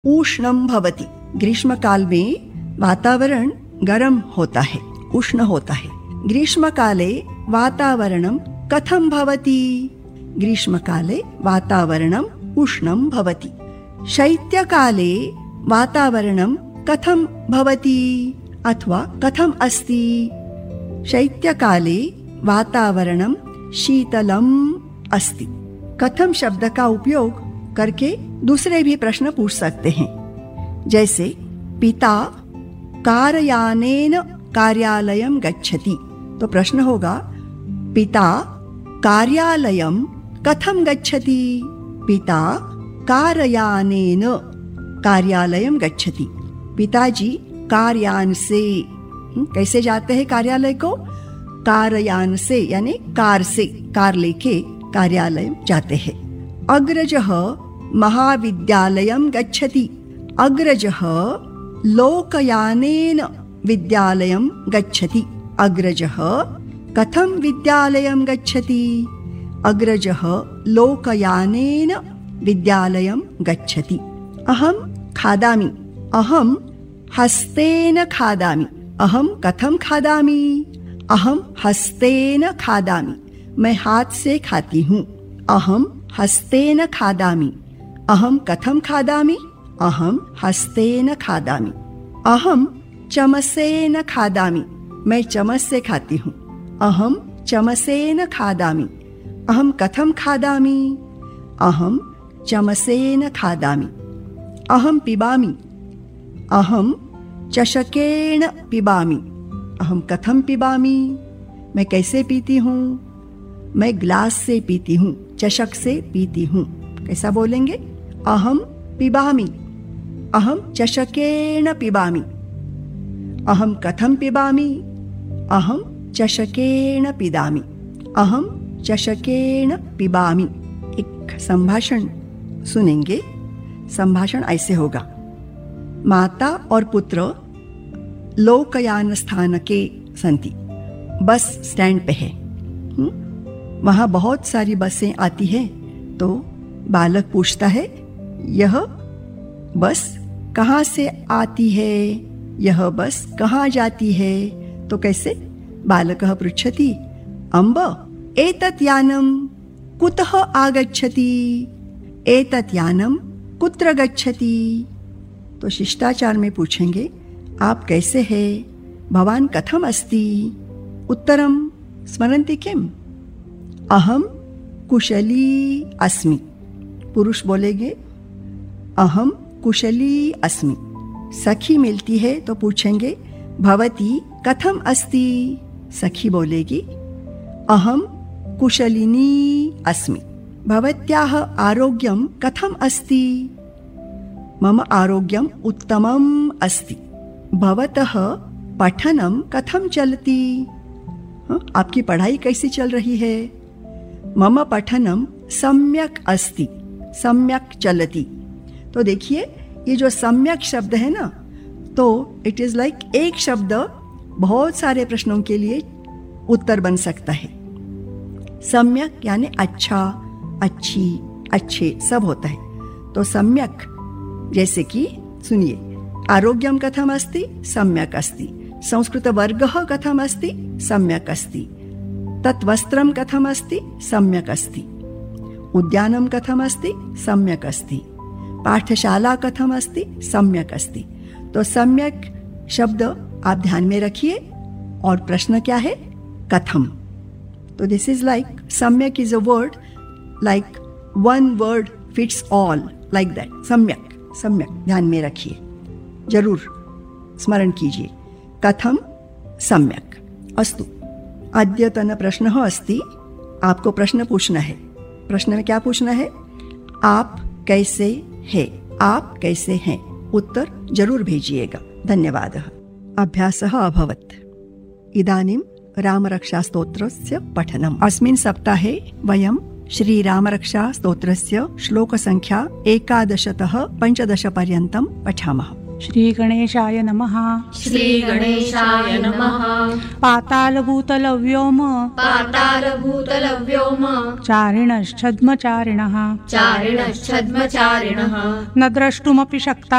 उष्णम भवति। ग्रीष्म काल में वातावरण गर्म होता है, उष्ण होता है। ग्रीष्म काले वातावरणं कथं भवति? ग्रीष्म काले वातावरणं उष्णं भवति। शैत्यकाले वातावरणं कथं भवति अथवा कथम् अस्ति? शैत्यकाले वातावरणं शीतलम् अस्ति। कथम शब्द का उपयोग करके दूसरे भी प्रश्न पूछ सकते हैं, जैसे पिता कारयानेन कार्यालयं गच्छति। तो प्रश्न होगा, पिता कार्यालयं कथं गच्छति? पिता कारयानेन कार्यालयं गच्छति। पिताजी कारयान से कैसे जाते हैं कार्यालय को? कारयान से यानी कार से, कार लेके कार्यालय जाते हैं। अग्रजः महाविद्यालयं गच्छति। अग्रजः लोकयानेन विद्यालयं गच्छति। अग्रजः कथं विद्यालयं गच्छति? अग्रजः लोकयानेन विद्यालयं गच्छति। अहं खादामि। अहं हस्तेन खादामि। अहं कथं खादामि? अहं हस्तेन खादामि। मैं हाथ से खाती हूँ। अहं हस्तेन खादामि। अहं कथं खादामि? अहं हस्तेन खादामि। अहं चमसेन खादामि। मैं चम्मच से खाती हूँ। अहं चमसेन खादामि। अहं कथं खादामि? अहं चमसेन खादामि। अहं पिबामि। अहं चषकेन पिबामि। अहं कथं पिबामि? मैं कैसे पीती हूँ? मैं ग्लास से पीती हूँ, चषक से पीती हूँ। कैसा बोलेंगे? अहं पिबामि। अहं चषकेन पिबामि। अहं कथं पिबामि? अहं चषकेन पिबामि। अहं चषकेन पिबामि। एक संभाषण सुनेंगे। संभाषण ऐसे होगा, माता और पुत्र लोकयान स्थानके सन्ति। बस स्टैंड पे है। वहाँ बहुत सारी बसें आती हैं। तो बालक पूछता है, यह बस कहाँ से आती है? यह बस कहाँ जाती है? तो कैसे? बालकः पृच्छति, अम्ब एतत् यानं कुतः आगच्छति? एतत् यानं कुत्र गच्छति? तो शिष्टाचार में पूछेंगे, आप कैसे हैं? भवान कथम अस्ति? उत्तरं स्मरन्ति किम्? अहम कुशली अस्मि। पुरुष बोलेंगे, अहम कुशली अस्मि। सखी मिलती है तो पूछेंगे, भवती कथम अस्ति? सखी बोलेगी, अहम कुशलिनी अस्मि। भवत्याः आरोग्यं कथम अस्ति? मम आरोग्यम् उत्तमम् अस्ति। भवतः पठनं कथं चलति? आपकी पढ़ाई कैसी चल रही है? मम पठनं सम्यक् अस्ति। सम्यक् चलति। तो देखिए, ये जो सम्यक् शब्द है ना, तो इट इज लाइक एक शब्द बहुत सारे प्रश्नों के लिए उत्तर बन सकता है। सम्यक् यानी अच्छा, अच्छी, अच्छे सब होता है। तो सम्यक् जैसे कि सुनिए, आरोग्यं कथम अस्ति? सम्यक् अस्ति। संस्कृतवर्गः कथम अस्ति? सम्यक् अस्ति। तत् वस्त्रं कथम अस्ति? सम्यक् अस्ति। उद्यानं कथम अस्ति? सम्यक् अस्ति। पाठशाला कथम अस्ति? सम्यक् अस्ति। तो सम्यक् शब्द आप ध्यान में रखिए। और प्रश्न क्या है? कथम। तो दिस इज लाइक सम्यक् is a word, like one word fits all, like that. सम्यक्, सम्यक् ध्यान में रखिए, जरूर स्मरण कीजिए। कथम सम्यक्। अस्तु, अद्यतन प्रश्नः अस्ति। आपको प्रश्न पूछना है। प्रश्न में क्या पूछना है? आप कैसे हैं? आप कैसे हैं? उत्तर जरूर भेजिएगा। धन्यवादः। अभ्यासः अभवत्। इदानीं रामरक्षास्तोत्रस्य पठनम्। अस्मिन् सप्ताहे वयं श्रीरामरक्षास्तोत्रस्य श्लोकसङ्ख्या 11तः 15 पर्यन्तं पठामः। श्रीगणेशाय नमः। श्रीगणेशाय नमः। पातालभूतलव्योम पातालभूतलव्योम चारिणश्छद्मचारिणः चारिणश्छद्मचारिणः न द्रष्टुमपि शक्ता